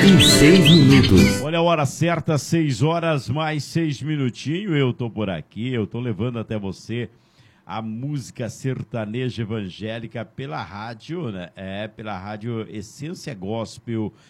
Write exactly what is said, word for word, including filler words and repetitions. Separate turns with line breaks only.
em seis minutos.
Olha a hora certa, seis horas mais seis minutinhos. Eu tô por aqui, eu tô levando até você a música sertaneja evangélica pela rádio, né? É, pela rádio Essência Gospel